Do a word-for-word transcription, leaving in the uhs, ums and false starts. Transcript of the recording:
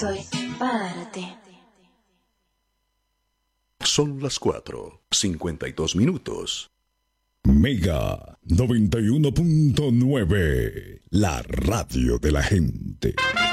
Estoy para ti. Son las cuatro, cincuenta y dos minutos. Mega noventa y uno punto nueve, la radio de la gente.